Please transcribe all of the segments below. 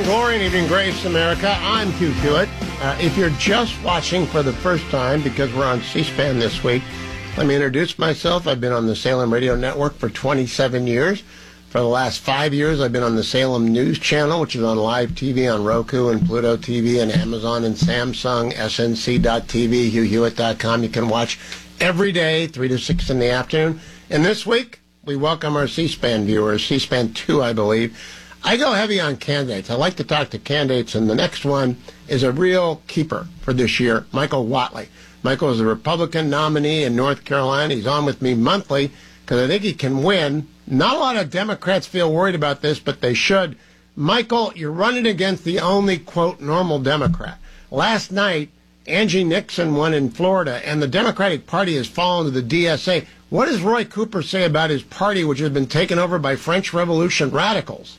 Morning Glory and Evening Grace, America. I'm Hugh Hewitt. If you're just watching for the first time, because we're on C-SPAN this week, let me introduce myself. I've been on the Salem Radio Network for 27 years. For the last 5 years, I've been on the Salem News Channel, which is on live TV on Roku and Pluto TV and Amazon and Samsung, snc.tv, hughhewitt.com. You can watch every day, 3 to 6 in the afternoon. And this week, we welcome our C-SPAN viewers, C-SPAN 2, I believe. I go heavy on candidates. I like to talk to candidates, and the next one is a real keeper for this year, Michael Whatley. Michael is a Republican nominee in North Carolina. He's on with me monthly because I think he can win. Not a lot of Democrats feel worried about this, but they should. Michael, you're running against the only, quote, normal Democrat. Last night, Angie Nixon won in Florida, and the Democratic Party has fallen to the DSA. What does Roy Cooper say about his party, which has been taken over by French Revolution radicals?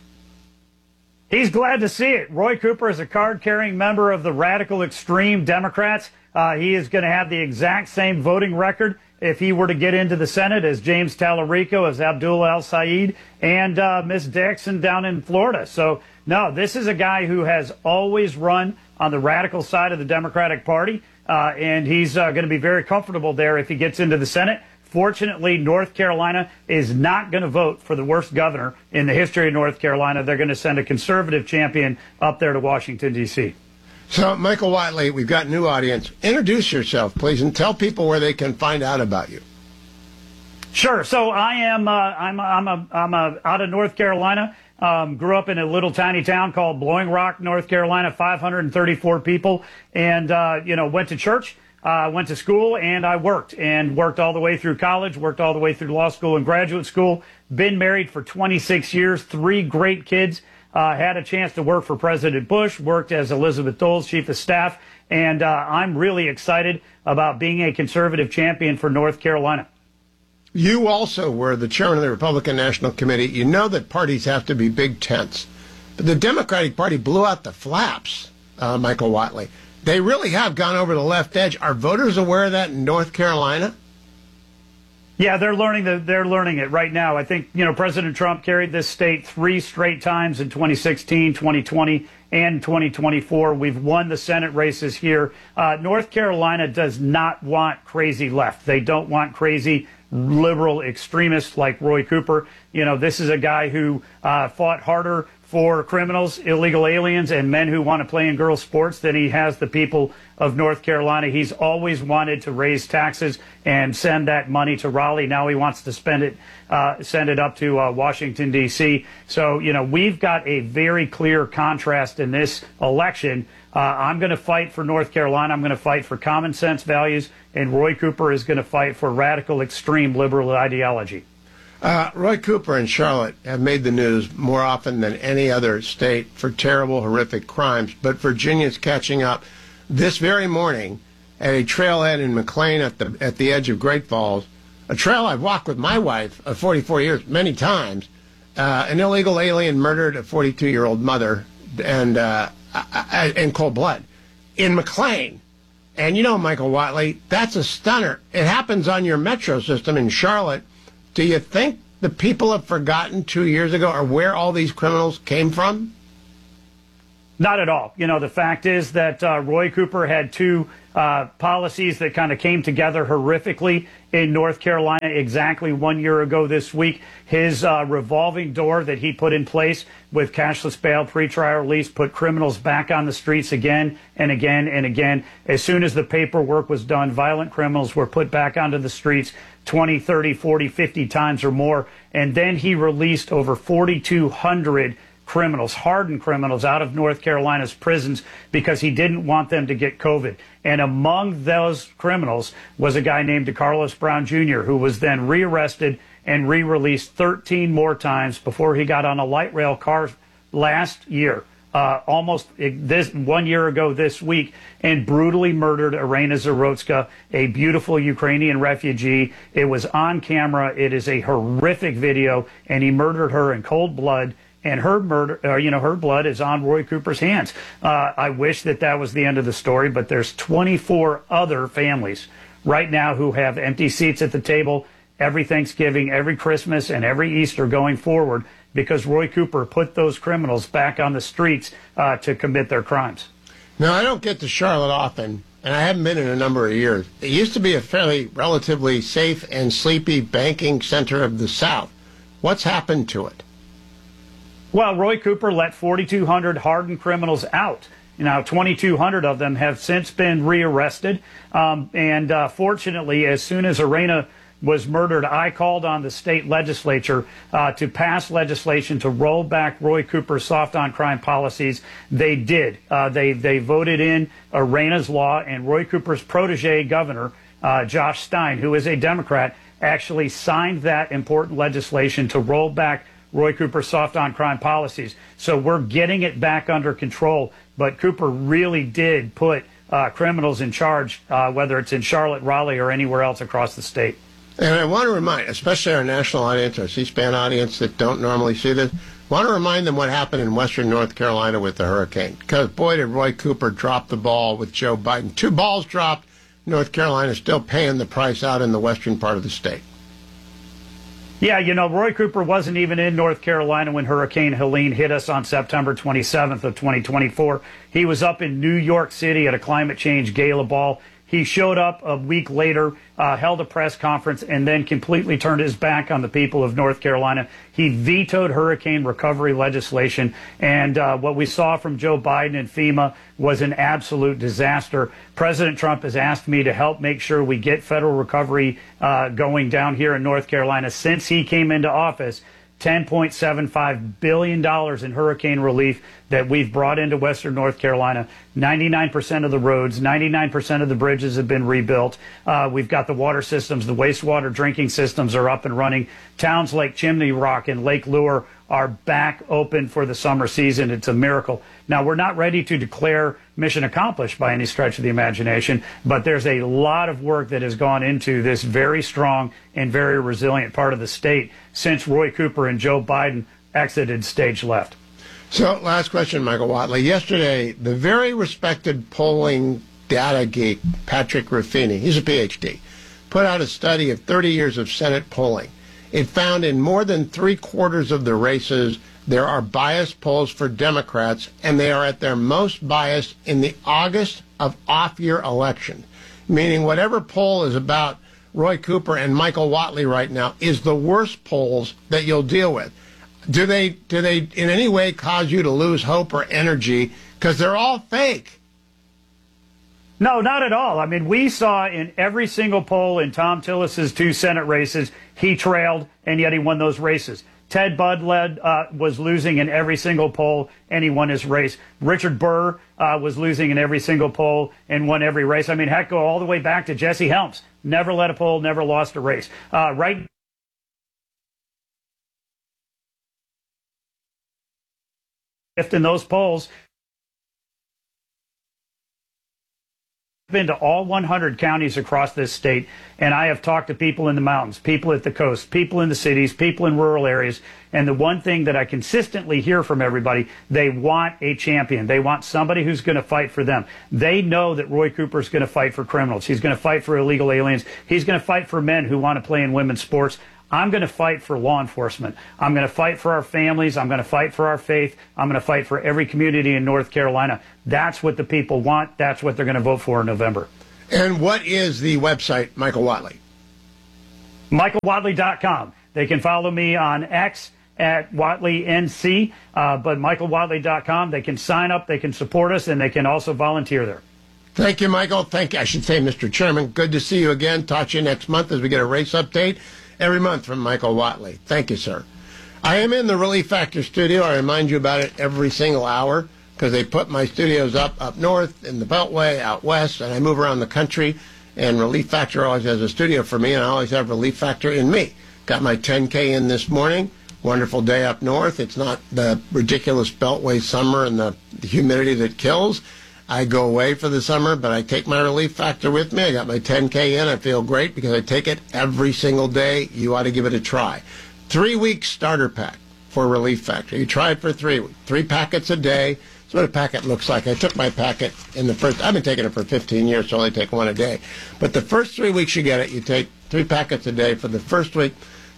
He's glad to see it. Roy Cooper is a card-carrying member of the radical extreme Democrats. He is going to have the exact same voting record if he were to get into the Senate as James Tallarico, as Abdullah El-Sayed, and Ms. Dixon down in Florida. So, no, this is a guy who has always run on the radical side of the Democratic Party, and he's going to be very comfortable there if he gets into the Senate. Fortunately, North Carolina is not going to vote for the worst governor in the history of North Carolina. They're going to send a conservative champion up there to Washington, D.C. So, Michael Whatley, we've got a new audience. Introduce yourself, please, and tell people where they can find out about you. Sure. So I am I'm out of North Carolina. Grew up in a little tiny town called Blowing Rock, North Carolina, 534 people, and went to church. Went to school, and I worked all the way through college, worked all the way through law school and graduate school. Been married for 26 years, 3 great kids. Had a chance to work for President Bush, worked as Elizabeth Dole's chief of staff, and I'm really excited about being a conservative champion for North Carolina. You also were the chairman of the Republican National Committee. You know that parties have to be big tents. But the Democratic Party blew out the flaps, Michael Whatley. They really have gone over the left edge. Are voters aware of that in North Carolina? Yeah, they're learning it right now. I think, President Trump carried this state 3 straight times in 2016, 2020, and 2024. We've won the Senate races here. North Carolina does not want crazy left. They don't want crazy liberal extremists like Roy Cooper. This is a guy who fought harder for criminals, illegal aliens, and men who want to play in girls' sports than he has the people of North Carolina. He's always wanted to raise taxes and send that money to Raleigh. Now he wants to send it up to Washington, D.C. So, we've got a very clear contrast in this election. I'm going to fight for North Carolina. I'm going to fight for common sense values, and Roy Cooper is going to fight for radical, extreme liberal ideology. Roy Cooper and Charlotte have made the news more often than any other state for terrible, horrific crimes, but Virginia's catching up. This very morning, at a trailhead in McLean at the edge of Great Falls, a trail I've walked with my wife of 44 years many times, an illegal alien murdered a 42-year-old mother and in cold blood in McLean. And Michael Whatley, that's a stunner. It happens on your metro system in Charlotte. Do you think the people have forgotten 2 years ago or where all these criminals came from? Not at all. The fact is that Roy Cooper had 2 policies that kind of came together horrifically in North Carolina exactly 1 year ago this week. His revolving door that he put in place with cashless bail, pretrial release, put criminals back on the streets again and again and again. As soon as the paperwork was done, violent criminals were put back onto the streets 20, 30, 40, 50 times or more. And then he released over 4,200 criminals, hardened criminals, out of North Carolina's prisons because he didn't want them to get COVID. And among those criminals was a guy named DeCarlos Brown Jr., who was then rearrested and re-released 13 more times before he got on a light rail car last year, almost this 1 year ago this week, and brutally murdered Irina Zarotska, a beautiful Ukrainian refugee. It was on camera. It is a horrific video, and he murdered her in cold blood. And her murder, her blood is on Roy Cooper's hands. I wish that was the end of the story, but there's 24 other families right now who have empty seats at the table every Thanksgiving, every Christmas, and every Easter going forward because Roy Cooper put those criminals back on the streets to commit their crimes. Now, I don't get to Charlotte often, and I haven't been in a number of years. It used to be a fairly relatively safe and sleepy banking center of the South. What's happened to it? Well, Roy Cooper let 4,200 hardened criminals out. Now, 2,200 of them have since been rearrested. Fortunately, as soon as Arena was murdered, I called on the state legislature to pass legislation to roll back Roy Cooper's soft on crime policies. They did. They voted in Arena's law, and Roy Cooper's protege governor, Josh Stein, who is a Democrat, actually signed that important legislation to roll back Roy Cooper's soft on crime policies. So we're getting it back under control. But Cooper really did put criminals in charge, whether it's in Charlotte, Raleigh, or anywhere else across the state. And I want to remind, especially our national audience, our C-SPAN audience that don't normally see this, want to remind them what happened in western North Carolina with the hurricane. Because, boy, did Roy Cooper drop the ball with Joe Biden. 2 balls dropped. North Carolina still paying the price out in the western part of the state. Yeah, Roy Cooper wasn't even in North Carolina when Hurricane Helene hit us on September 27th of 2024. He was up in New York City at a climate change gala ball. He showed up a week later, held a press conference, and then completely turned his back on the people of North Carolina. He vetoed hurricane recovery legislation, and what we saw from Joe Biden and FEMA was an absolute disaster. President Trump has asked me to help make sure we get federal recovery going down here in North Carolina. Since he came into office, $10.75 billion in hurricane relief that we've brought into western North Carolina. 99% of the roads, 99% of the bridges have been rebuilt. We've got the water systems, the wastewater drinking systems are up and running. Towns like Chimney Rock and Lake Lure are back open for the summer season. It's a miracle. Now, we're not ready to declare mission accomplished by any stretch of the imagination, but there's a lot of work that has gone into this very strong and very resilient part of the state since Roy Cooper and Joe Biden exited stage left. So, last question, Michael Whatley. Yesterday, the very respected polling data geek, Patrick Ruffini, he's a PhD, put out a study of 30 years of Senate polling. It found in more than 3/4 of the races, there are biased polls for Democrats, and they are at their most biased in the August of off-year election, meaning whatever poll is about Roy Cooper and Michael Whatley right now is the worst polls that you'll deal with. Do they in any way cause you to lose hope or energy? Because they're all fake. No, not at all. I mean, we saw in every single poll in Tom Tillis's 2 Senate races, he trailed, and yet he won those races. Ted Budd was losing in every single poll, and he won his race. Richard Burr was losing in every single poll and won every race. I mean, heck, go all the way back to Jesse Helms. Never led a poll, never lost a race. Right in those polls, been to all 100 counties across this state, and I have talked to people in the mountains, people at the coast, people in the cities, people in rural areas, and the one thing that I consistently hear from everybody, they want a champion. They want somebody who's going to fight for them. They know that Roy Cooper is going to fight for criminals. He's going to fight for illegal aliens. He's going to fight for men who want to play in women's sports. I'm going to fight for law enforcement. I'm going to fight for our families. I'm going to fight for our faith. I'm going to fight for every community in North Carolina. That's what the people want. That's what they're going to vote for in November. And what is the website, Michael Whatley? MichaelWhatley.com. They can follow me on X at WhatleyNC, but MichaelWhatley.com. They can sign up, they can support us, and they can also volunteer there. Thank you, Michael. Thank you. I should say, Mr. Chairman, good to see you again. Talk to you next month as we get a race update every month from Michael Whatley. Thank you, sir. I am in the Relief Factor studio. I remind you about it every single hour because they put my studios up north in the Beltway, out west, and I move around the country. And Relief Factor always has a studio for me, and I always have Relief Factor in me. Got my 10K in this morning. Wonderful day up north. It's not the ridiculous Beltway summer and the humidity that kills. I go away for the summer, but I take my Relief Factor with me. I got my 10K in. I feel great because I take it every single day. You ought to give it a try. 3-week starter pack for Relief Factor. You try it for 3 weeks. 3 packets a day. That's what a packet looks like. I took my packet in the first, I've been taking it for 15 years, so I only take 1 a day. But the first 3 weeks you get it, you take 3 packets a day for the first week.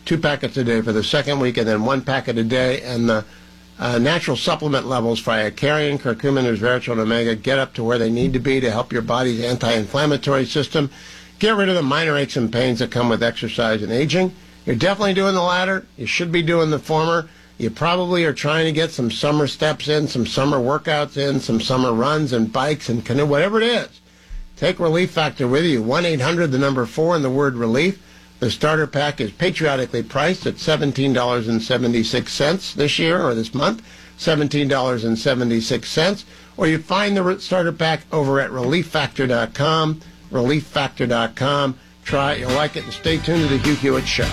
2 packets a day for the second week, and then 1 packet a day. And the natural supplement levels for Icarian, curcumin, resveratrol, and omega get up to where they need to be to help your body's anti-inflammatory system. Get rid of the minor aches and pains that come with exercise and aging. You're definitely doing the latter. You should be doing the former. You probably are trying to get some summer steps in, some summer workouts in, some summer runs and bikes and canoe, whatever it is. Take Relief Factor with you. 1-800-4 and the word relief. The starter pack is patriotically priced at $17.76 this year or this month, $17.76. Or you find the starter pack over at relieffactor.com, relieffactor.com. Try it. You'll like it. And stay tuned to the Hugh Hewitt Show.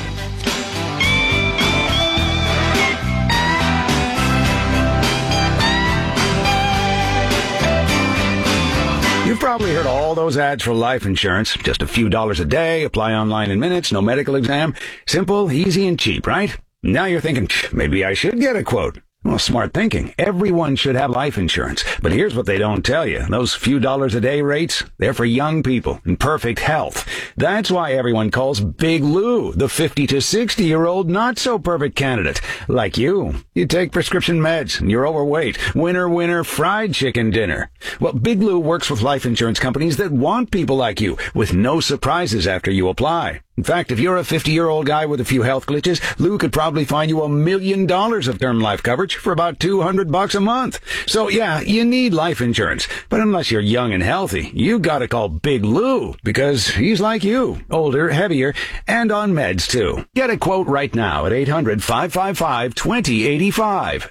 You've probably heard all those ads for life insurance. Just a few dollars a day, apply online in minutes, no medical exam. Simple, easy, and cheap, right? Now you're thinking, maybe I should get a quote. Well, smart thinking. Everyone should have life insurance. But here's what they don't tell you. Those few dollars a day rates, they're for young people in perfect health. That's why everyone calls Big Lou the 50 to 60-year-old not-so-perfect candidate. Like you. You take prescription meds, and you're overweight. Winner, fried chicken dinner. Well, Big Lou works with life insurance companies that want people like you, with no surprises after you apply. In fact, if you're a 50-year-old guy with a few health glitches, Lou could probably find you $1 million of term life coverage for about $200 a month. So yeah, you need life insurance. But unless you're young and healthy, you gotta call Big Lou, because he's like you, older, heavier, and on meds too. Get a quote right now at 800-555-2085,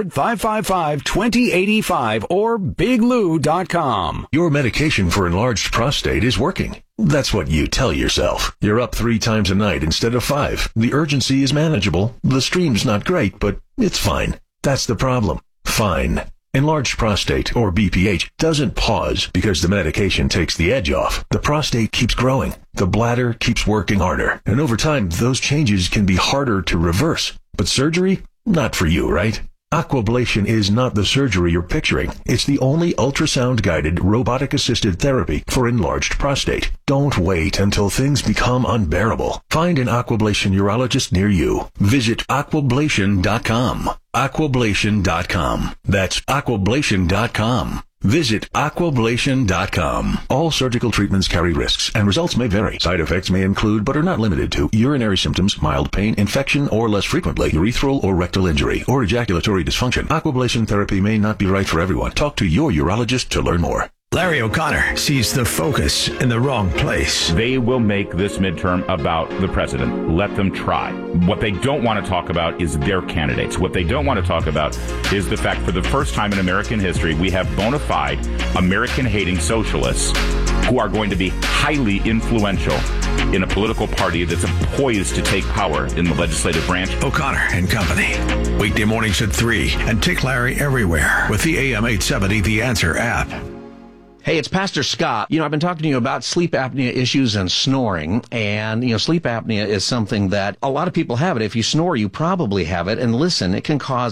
800-555-2085, or biglou.com. Your medication for enlarged prostate is working. That's what you tell yourself. You're up 3 times a night instead of 5. The urgency is manageable. The stream's not great, but it's fine. That's the problem. Fine. Enlarged prostate, or BPH, doesn't pause because the medication takes the edge off. The prostate keeps growing. The bladder keeps working harder. And over time, those changes can be harder to reverse. But surgery? Not for you, right? Aquablation is not the surgery you're picturing. It's the only ultrasound-guided, robotic-assisted therapy for enlarged prostate. Don't wait until things become unbearable. Find an Aquablation urologist near you. Visit aquablation.com. Aquablation.com. That's aquablation.com. Visit aquablation.com. All surgical treatments carry risks, and results may vary. Side effects may include, but are not limited to, urinary symptoms, mild pain, infection, or less frequently, urethral or rectal injury, or ejaculatory dysfunction. Aquablation therapy may not be right for everyone. Talk to your urologist to learn more. Larry O'Connor sees the focus in the wrong place. They will make this midterm about the president. Let them try. What they don't want to talk about is their candidates. What they don't want to talk about is the fact for the first time in American history, we have bona fide American-hating socialists who are going to be highly influential in a political party that's poised to take power in the legislative branch. O'Connor and Company. Weekday mornings at 3 and Tick Larry everywhere with the AM 870 The Answer app. Hey, it's Pastor Scott. I've been talking to you about sleep apnea issues and snoring. And, sleep apnea is something that a lot of people have it. If you snore, you probably have it. And listen, it can cause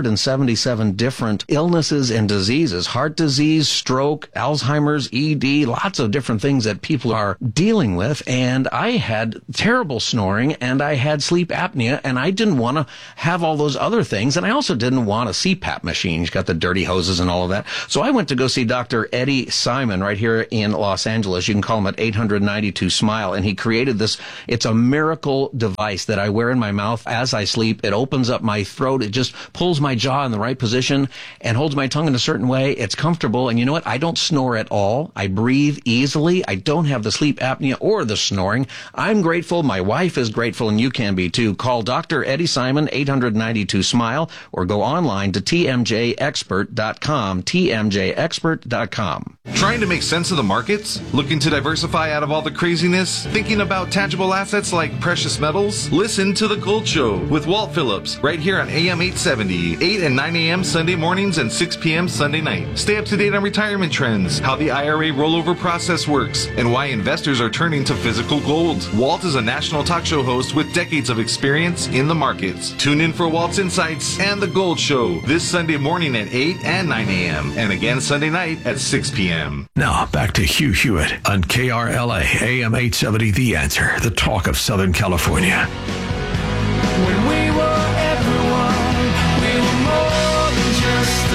177 different illnesses and diseases. Heart disease, stroke, Alzheimer's, ED, lots of different things that people are dealing with. And I had terrible snoring and I had sleep apnea and I didn't want to have all those other things. And I also didn't want a CPAP machine. He's got the dirty hoses and all of that. So I went to go see Dr. Eddie Simon right here in Los Angeles. You can call him at 892-SMILE. And he created this. It's a miracle device that I wear in my mouth as I sleep. It opens up my throat. It just pulls my jaw in the right position and holds my tongue in a certain way. It's comfortable. And you know what? I don't snore at all. I breathe easily. I don't have the sleep apnea or the snoring. I'm grateful. My wife is grateful, and you can be too. Call Dr. Eddie Simon, 892-SMILE, or go online to tmjexpert.com, tmjexpert.com. Trying to make sense of the markets? Looking to diversify out of all the craziness? Thinking about tangible assets like precious metals? Listen to The Gold Show with Walt Phillips right here on AM 870, 8 and 9 a.m. Sunday mornings and 6 p.m. Sunday night. Stay up to date on retirement trends, how the IRA rollover process works, and why investors are turning to physical gold. Walt is a national talk show host with decades of experience in the markets. Tune in for Walt's Insights and The Gold Show this Sunday morning at 8 and 9 a.m. and again Sunday night at 6 p.m. Now, back to Hugh Hewitt on KRLA, AM 870 The Answer, the talk of Southern California.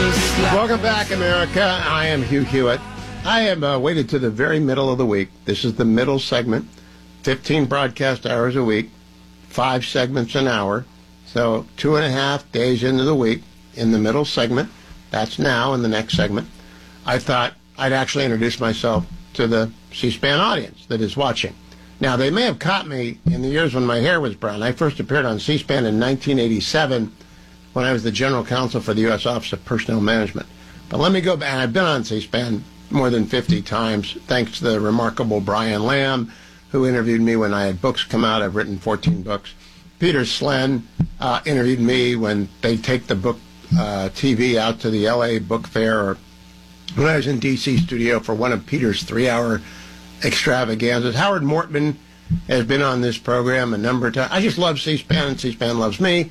Welcome back, America. I am Hugh Hewitt. I have waited to the very middle of the week. This is the middle segment, 15 broadcast hours a week, 5 segments an hour. So 2.5 days into the week in the middle segment. That's now in the next segment. I thought I'd actually introduce myself to the C-SPAN audience that is watching. Now, they may have caught me in the years when my hair was brown. I first appeared on C-SPAN in 1987 when I was the general counsel for the U.S. Office of Personnel Management. But let me go back. I've been on C-SPAN more than 50 times, thanks to the remarkable Brian Lamb, who interviewed me when I had books come out. I've written 14 books. Peter Slen interviewed me when they take the book TV out to the L.A. Book Fair, or when I was in D.C. studio for one of Peter's 3-hour extravaganzas. Howard Mortman has been on this program a number of times. I just love C-SPAN, and C-SPAN loves me.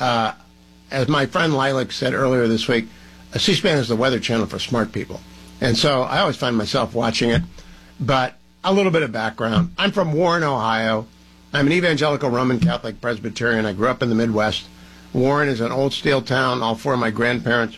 As my friend Lilac said earlier this week, C-SPAN is the weather channel for smart people. And so I always find myself watching it. But a little bit of background. I'm from Warren, Ohio. I'm an evangelical Roman Catholic Presbyterian. I grew up in the Midwest. Warren is an old steel town. All 4 of my grandparents,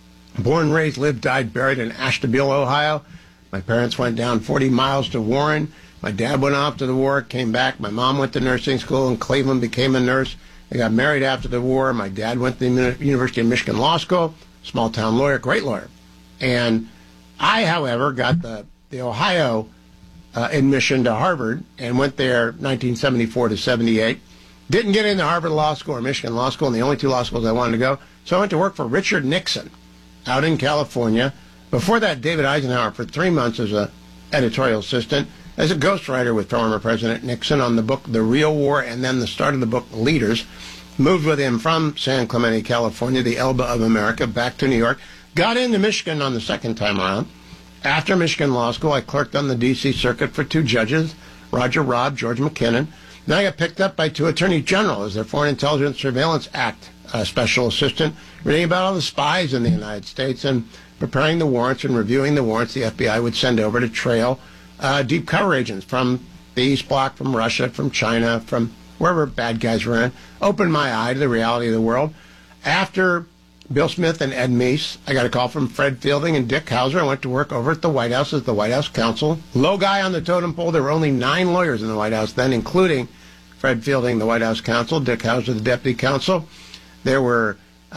born, raised, lived, died, buried in Ashtabula, Ohio. My parents went down 40 miles to Warren. My dad went off to the war, came back. My mom went to nursing school in Cleveland, became a nurse. They got married after the war. My dad went to the University of Michigan Law School, small-town lawyer, great lawyer. And I, however, got the Ohio admission to Harvard and went there 1974 to 78. Didn't get into Harvard Law School or Michigan Law School, and the only 2 law schools I wanted to go. So I went to work for Richard Nixon out in California. Before that, David Eisenhower for 3 months as an editorial assistant, as a ghostwriter with former President Nixon on the book The Real War, and then the start of the book Leaders. Moved with him from San Clemente, California, the Elba of America, back to New York. Got into Michigan on the second time around. After Michigan Law School, I clerked on the D.C. Circuit for 2 judges, Roger Robb, George McKinnon. Then I got picked up by 2 attorneys general as their Foreign Intelligence Surveillance Act special assistant, reading about all the spies in the United States and preparing the warrants and reviewing the warrants the FBI would send over to trail deep cover agents from the East Bloc, from Russia, from China, from wherever bad guys were in. Opened my eye to the reality of the world. After Bill Smith and Ed Meese, I got a call from Fred Fielding and Dick Hauser. I went to work over at the White House as the White House counsel. Low guy on the totem pole. There were only 9 lawyers in the White House then, including Fred Fielding, the White House counsel, Dick Hauser, the deputy counsel. There were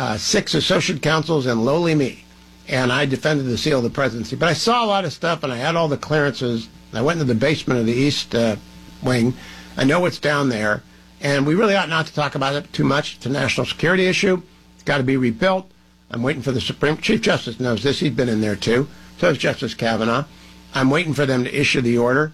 6 associate counsels and lowly me. And I defended the seal of the presidency. But I saw a lot of stuff, and I had all the clearances. I went into the basement of the East Wing. I know what's down there. And we really ought not to talk about it too much. It's a national security issue. It's got to be rebuilt. I'm waiting for the Supreme Chief Justice knows this. He's been in there, too. So is Justice Kavanaugh. I'm waiting for them to issue the order,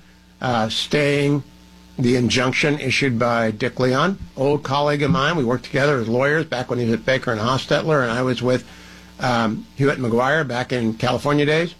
staying the injunction issued by Dick Leon, old colleague of mine. We worked together as lawyers back when he was at Baker and Hostetler, and I was with Hewitt McGuire back in California days.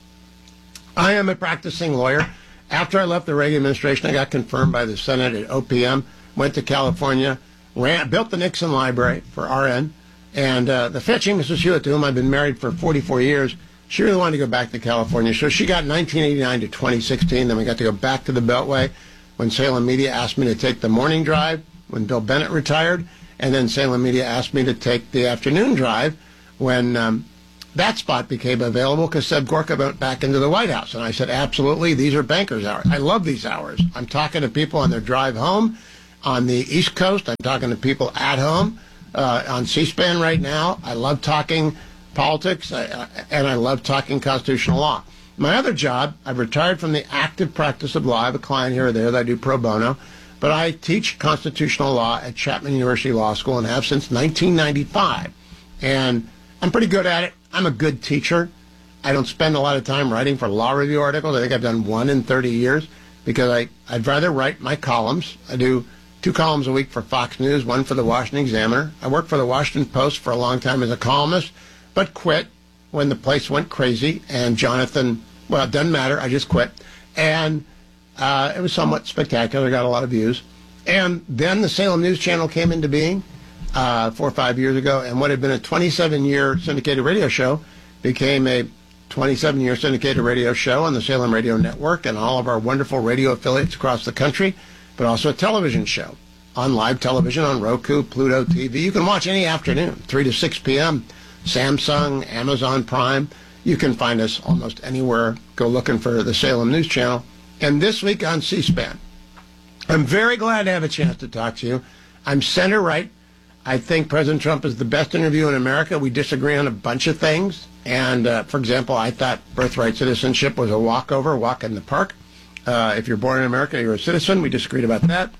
I am a practicing lawyer. After I left the Reagan administration, I got confirmed by the Senate at OPM, went to California, built the Nixon Library for RN, and the fetching Mrs. Hewitt, to whom I've been married for 44 years, she really wanted to go back to California. So she got 1989 to 2016. Then we got to go back to the Beltway when Salem Media asked me to take the morning drive when Bill Bennett retired. And then Salem Media asked me to take the afternoon drive when that spot became available because Seb Gorka went back into the White House. And I said, absolutely, these are bankers' hours. I love these hours. I'm talking to people on their drive home on the East Coast. I'm talking to people at home on C-SPAN right now. I love talking politics, and I love talking constitutional law. My other job, I've retired from the active practice of law. I have a client here or there that I do pro bono, but I teach constitutional law at Chapman University Law School and have since 1995. And I'm pretty good at it. I'm a good teacher. I don't spend a lot of time writing for law review articles. I think I've done 1 in 30 years because I'd rather write my columns. I do 2 columns a week for Fox News, 1 for the Washington Examiner. I worked for the Washington Post for a long time as a columnist, but quit when the place went crazy. And Jonathan, well, it doesn't matter. I just quit. And it was somewhat spectacular. Got a lot of views. And then the Salem News Channel came into being 4 or 5 years ago. And what had been a 27-year syndicated radio show became a 27-year syndicated radio show on the Salem Radio Network and all of our wonderful radio affiliates across the country, but also a television show on live television on Roku, Pluto TV. You can watch any afternoon, 3 to 6 p.m., Samsung, Amazon Prime. You can find us almost anywhere. Go looking for the Salem News Channel. And this week on C-SPAN, I'm very glad to have a chance to talk to you. I'm center right. I think President Trump is the best interview in America. We disagree on a bunch of things. And, for example, I thought birthright citizenship was a walk in the park. If you're born in America, you're a citizen. We disagreed about that.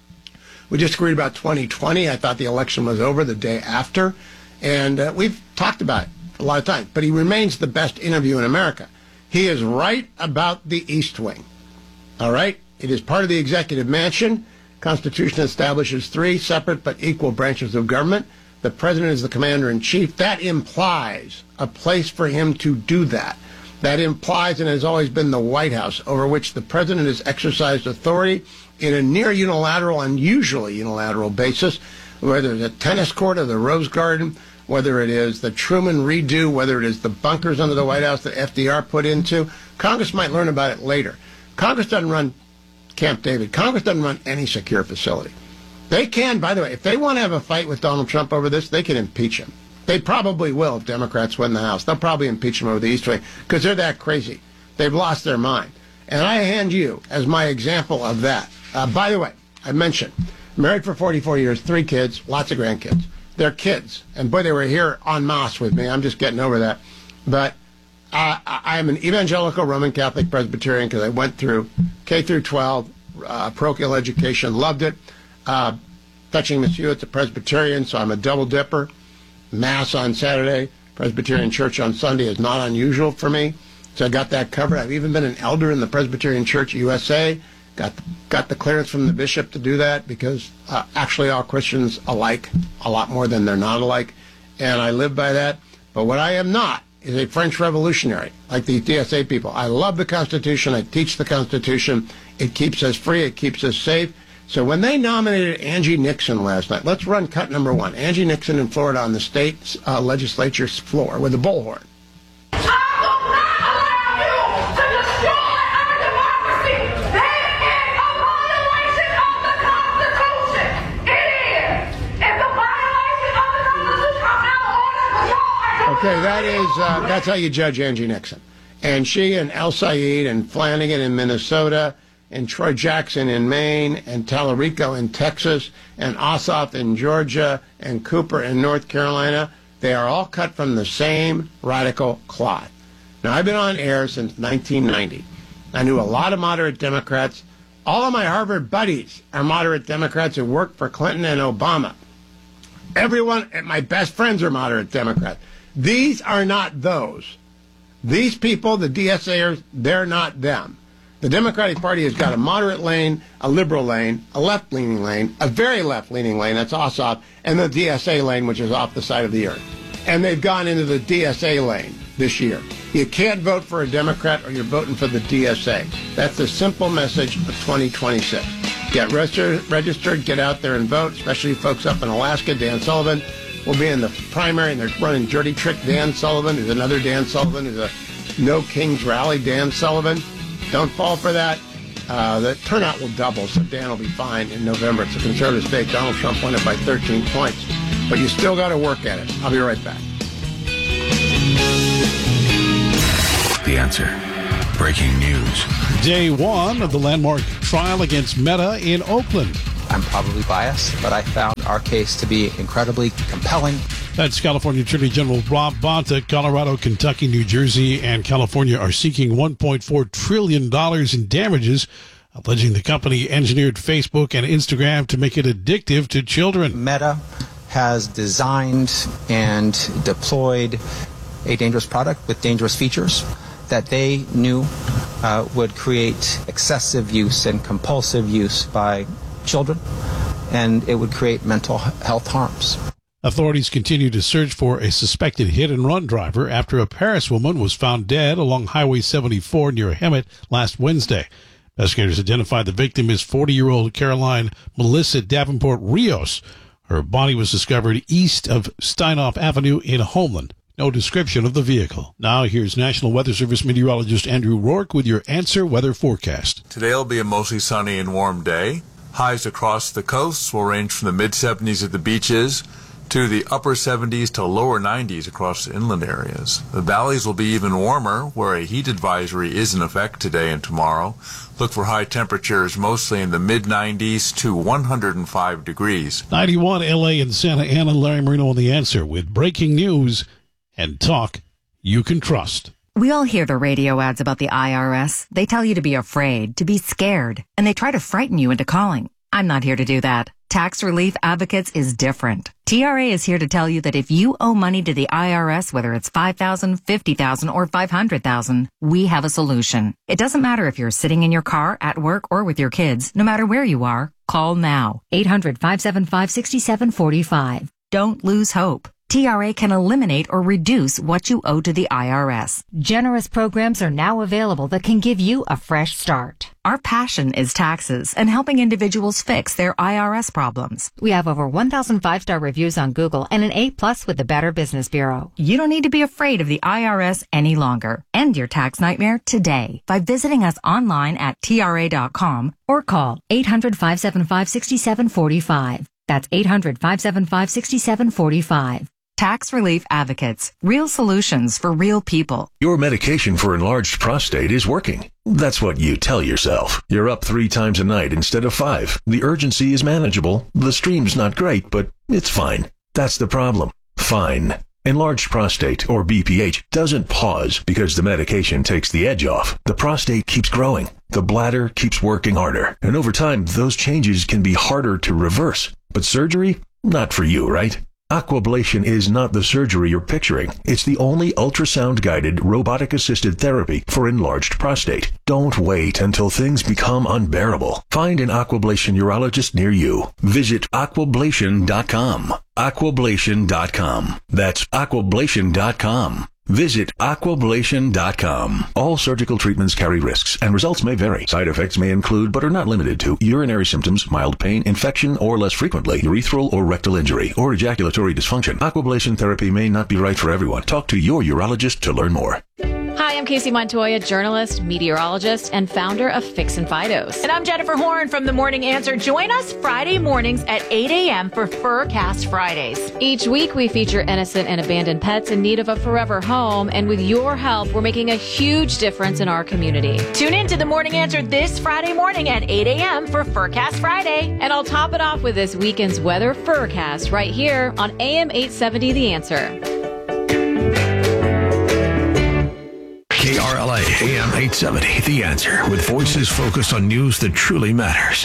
We disagreed about 2020. I thought the election was over the day after. And we've talked about it a lot of times. But he remains the best interview in America. He is right about the East Wing. All right? It is part of the executive mansion. Constitution establishes 3 separate but equal branches of government. The president is the commander-in-chief. That implies a place for him to do that. That implies and has always been the White House, over which the president has exercised authority in a near unilateral, unusually unilateral basis, whether it's a tennis court or the Rose Garden, whether it is the Truman redo, whether it is the bunkers under the White House that FDR put into. Congress might learn about it later. Congress doesn't run Camp David. Congress doesn't run any secure facility. They can, by the way, if they want to have a fight with Donald Trump over this, they can impeach him. They probably will if Democrats win the House. They'll probably impeach him over the East Wing because they're that crazy. They've lost their mind. And I hand you as my example of that. By the way, I mentioned, married for 44 years, 3 kids, lots of grandkids. They're kids. And boy, they were here en masse with me. I'm just getting over that. But I'm an evangelical Roman Catholic Presbyterian because I went through K through 12, parochial education, loved it. Touching Miss Hewitt's a Presbyterian, so I'm a double dipper. Mass on Saturday, Presbyterian Church on Sunday is not unusual for me. So I got that covered. I've even been an elder in the Presbyterian Church USA. Got the clearance from the bishop to do that because actually all Christians alike, a lot more than they're not alike. And I live by that. But what I am not is a French revolutionary like these DSA people. I love the Constitution. I teach the Constitution. It keeps us free. It keeps us safe. So when they nominated Angie Nixon last night, let's run cut number 1. Angie Nixon in Florida on the state legislature's floor with a bullhorn. Okay, that's how you judge Angie Nixon. And she and El Sayed and Flanagan in Minnesota and Troy Jackson in Maine and Tallarico in Texas and Ossoff in Georgia and Cooper in North Carolina, they are all cut from the same radical cloth. Now, I've been on air since 1990. I knew a lot of moderate Democrats. All of my Harvard buddies are moderate Democrats who worked for Clinton and Obama. Everyone, my best friends are moderate Democrats. These are not those. These people, the DSAers, they're not them. The Democratic Party has got a moderate lane, a liberal lane, a left-leaning lane, a very left-leaning lane, that's Ossoff, and the DSA lane, which is off the side of the earth. And they've gone into the DSA lane this year. You can't vote for a Democrat or you're voting for the DSA. That's the simple message of 2026. Get registered, get out there and vote, especially folks up in Alaska. Dan Sullivan will be in the primary, and they're running Dirty Trick Dan Sullivan. There's another Dan Sullivan. There's a No Kings Rally Dan Sullivan. Don't fall for that. The turnout will double, so Dan will be fine in November. It's a conservative state. Donald Trump won it by 13 points. But you still got to work at it. I'll be right back. The Answer. Breaking news. Day 1 of the landmark trial against Meta in Oakland. I'm probably biased, but I found our case to be incredibly compelling. That's California Attorney General Rob Bonta. Colorado, Kentucky, New Jersey, and California are seeking $1.4 trillion in damages, alleging the company engineered Facebook and Instagram to make it addictive to children. Meta has designed and deployed a dangerous product with dangerous features that they knew would create excessive use and compulsive use by children, and it would create mental health harms. Authorities continue to search for a suspected hit-and-run driver after a Paris woman was found dead along Highway 74 near Hemet last Wednesday. Investigators identified the victim as 40-year-old Caroline Melissa Davenport Rios. Her body was discovered east of Steinhoff Avenue in Homeland. No description of the vehicle. Now here's National Weather Service meteorologist Andrew Rourke with your Answer Weather Forecast. Today will be a mostly sunny and warm day. Highs across the coasts will range from the mid-70s at the beaches to the upper 70s to lower 90s across the inland areas. The valleys will be even warmer, where a heat advisory is in effect today and tomorrow. Look for high temperatures mostly in the mid-90s to 105 degrees. 91 LA and Santa Ana. Larry Marino on The Answer with breaking news and talk you can trust. We all hear the radio ads about the IRS. They tell you to be afraid, to be scared, and they try to frighten you into calling. I'm not here to do that. Tax Relief Advocates is different. TRA is here to tell you that if you owe money to the IRS, whether it's $5,000, $50,000, or $500,000, we have a solution. It doesn't matter if you're sitting in your car, at work, or with your kids. No matter where you are, call now. 800-575-6745. Don't lose hope. TRA can eliminate or reduce what you owe to the IRS. Generous programs are now available that can give you a fresh start. Our passion is taxes and helping individuals fix their IRS problems. We have over 1,000 5-star reviews on Google and an A+ with the Better Business Bureau. You don't need to be afraid of the IRS any longer. End your tax nightmare today by visiting us online at TRA.com or call 800-575-6745. That's 800-575-6745. Tax Relief Advocates. Real solutions for real people. Your medication for enlarged prostate is working. That's what you tell yourself. You're up 3 times a night instead of 5. The urgency is manageable. The stream's not great, but it's fine. That's the problem. Fine. Enlarged prostate, or BPH, doesn't pause because the medication takes the edge off. The prostate keeps growing. The bladder keeps working harder. And over time, those changes can be harder to reverse. But surgery? Not for you, right? Aquablation is not the surgery you're picturing. It's the only ultrasound-guided, robotic-assisted therapy for enlarged prostate. Don't wait until things become unbearable. Find an Aquablation urologist near you. Visit aquablation.com. Aquablation.com. That's aquablation.com. Visit aquablation.com. All surgical treatments carry risks, and results may vary. Side effects may include, but are not limited to, urinary symptoms, mild pain, infection, or less frequently, urethral or rectal injury, or ejaculatory dysfunction. Aquablation therapy may not be right for everyone. Talk to your urologist to learn more. Hi, I'm Casey Montoya, journalist, meteorologist, and founder of Fix and Fidos. And I'm Jennifer Horn from The Morning Answer. Join us Friday mornings at 8 a.m. for Furcast Fridays. Each week, we feature innocent and abandoned pets in need of a forever home. And with your help, we're making a huge difference in our community. Tune in to The Morning Answer this Friday morning at 8 a.m. for Furcast Friday. And I'll top it off with this weekend's weather Furcast right here on AM 870 The Answer. KRLA AM 870, The Answer, with voices focused on news that truly matters.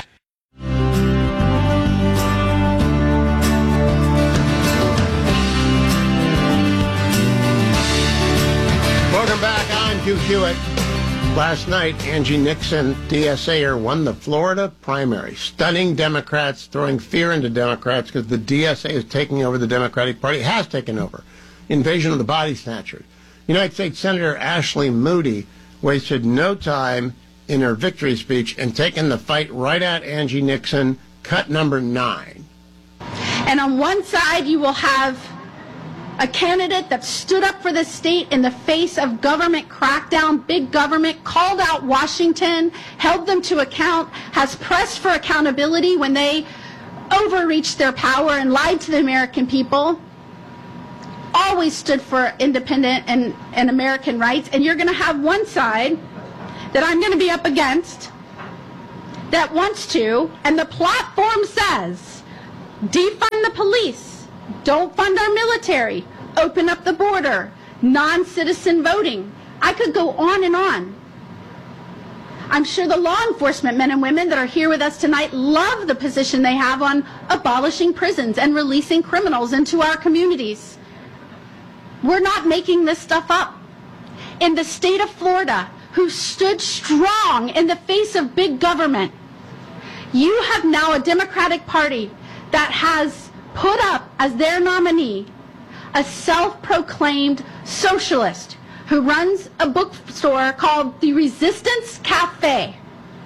Welcome back. I'm Hugh Hewitt. Last night, Angie Nixon, DSAer, won the Florida primary, stunning Democrats, throwing fear into Democrats because the DSA is taking over the Democratic Party, has taken over. Invasion of the body snatchers. United States Senator Ashley Moody wasted no time in her victory speech and taken the fight right at Angie Nixon, cut number 9. And on one side, you will have a candidate that stood up for the state in the face of government crackdown, big government, called out Washington, held them to account, has pressed for accountability when they overreached their power and lied to the American people. Always stood for independent and American rights, and you're going to have one side that I'm going to be up against that wants to, and the platform says, defund the police, don't fund our military, open up the border, non-citizen voting. I could go on and on. I'm sure the law enforcement men and women that are here with us tonight love the position they have on abolishing prisons and releasing criminals into our communities. We're not making this stuff up. In the state of Florida, who stood strong in the face of big government, you have now a Democratic Party that has put up as their nominee a self-proclaimed socialist who runs a bookstore called the Resistance Cafe.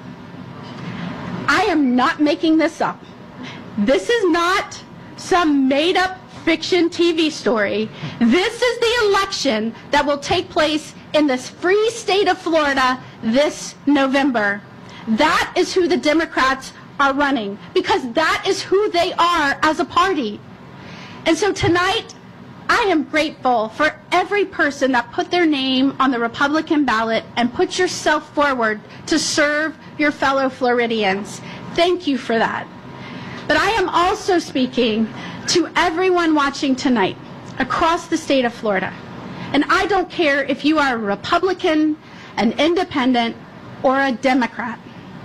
I am not making this up. This is not some made-up fiction TV story. This is the election that will take place in this free state of Florida this November. That is who the Democrats are running, because that is who they are as a party. And so tonight, I am grateful for every person that put their name on the Republican ballot and put yourself forward to serve your fellow Floridians. Thank you for that. But I am also speaking to everyone watching tonight across the state of Florida. And I don't care if you are a Republican, an independent, or a Democrat.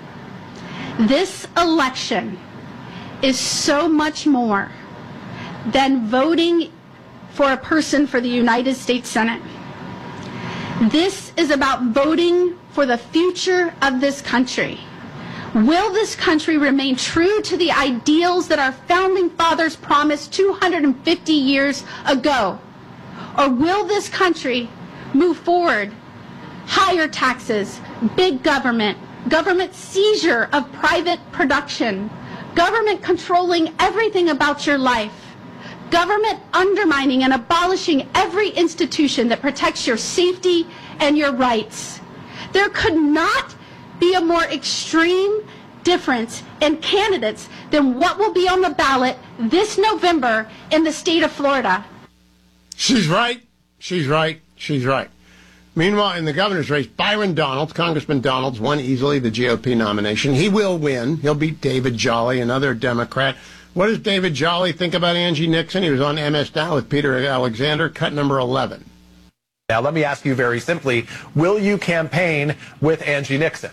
This election is so much more than voting for a person for the United States Senate. This is about voting for the future of this country. Will this country remain true to the ideals that our founding fathers promised 250 years ago? Or will this country move forward? Higher taxes, big government, government seizure of private production, government controlling everything about your life, government undermining and abolishing every institution that protects your safety and your rights. There could not be a more extreme difference in candidates than what will be on the ballot this November in the state of Florida. She's right. She's right. She's right. Meanwhile, in the governor's race, Byron Donalds, Congressman Donalds, won easily the GOP nomination. He will win. He'll beat David Jolly, another Democrat. What does David Jolly think about Angie Nixon? He was on MS Now with Peter Alexander, cut number 11. Now, let me ask you very simply, will you campaign with Angie Nixon?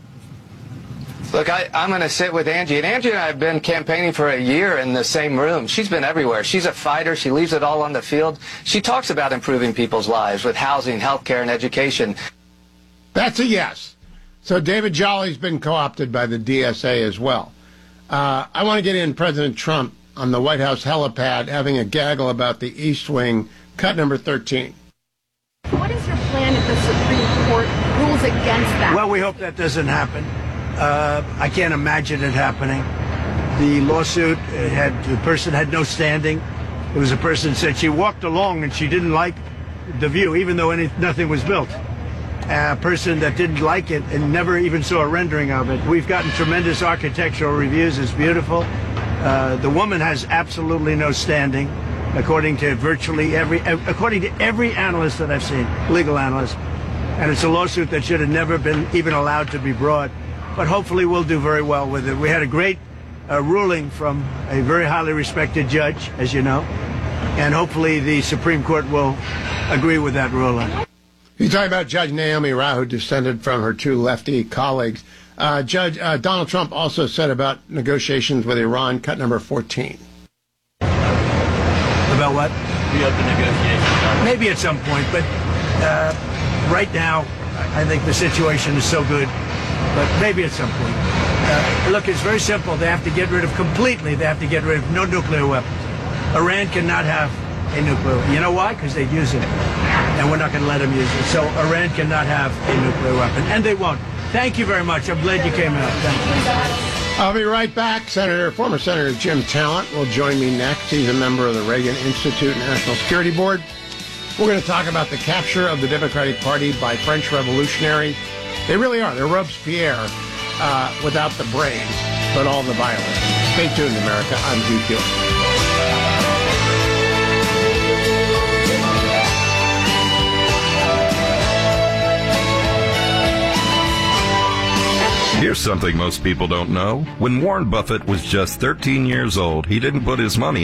Look, I'm going to sit with Angie. And Angie and I have been campaigning for a year in the same room. She's been everywhere. She's a fighter. She leaves it all on the field. She talks about improving people's lives with housing, health care, and education. That's a yes. So David Jolly's been co-opted by the DSA as well. I want to get in President Trump on the White House helipad having a gaggle about the East Wing, cut number 13. What is your plan if the Supreme Court rules against that? Well, we hope that doesn't happen. I can't imagine it happening. The lawsuit the person had no standing. It was a person said she walked along and she didn't like the view, even though nothing was built. A person that didn't like it and never even saw a rendering of it. We've gotten tremendous architectural reviews. It's beautiful. The woman has absolutely no standing, according to every analyst that I've seen, legal analyst. And it's a lawsuit that should have never been even allowed to be brought. But hopefully we'll do very well with it. We had a great ruling from a very highly respected judge, as you know, and hopefully the Supreme Court will agree with that ruling. You're talking about Judge Naomi Rao, who descended from her two lefty colleagues. Judge Donald Trump also said about negotiations with Iran, cut number 14. About what? Reopen negotiations. Maybe at some point, but right now I think the situation is so good. But maybe at some point. Look, it's very simple. They have to get rid of no nuclear weapons. Iran cannot have a nuclear. You know why? Because they'd use it. And we're not going to let them use it. So Iran cannot have a nuclear weapon. And they won't. Thank you very much. I'm glad you came out. Thank you. I'll be right back. Former Senator Jim Talent will join me next. He's a member of the Reagan Institute National Security Board. We're going to talk about the capture of the Democratic Party by French revolutionaries. They really are. They're Robespierre without the brains, but all the violence. Stay tuned, America. I'm Hugh Hewitt. Here's something most people don't know. When Warren Buffett was just 13 years old, he didn't put his money